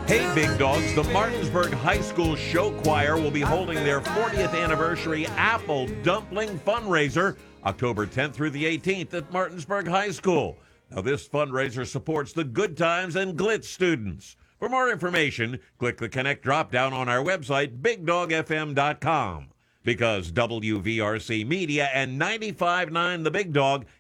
Hey, Big Dogs, the Martinsburg High School Show Choir will be holding their 40th anniversary Apple Dumpling fundraiser October 10th through the 18th at Martinsburg High School. Now, this fundraiser supports the Good Times and Glitz students. For more information, click the Connect drop-down on our website, BigDogFM.com. Because WVRC Media and 95.9 The Big Dog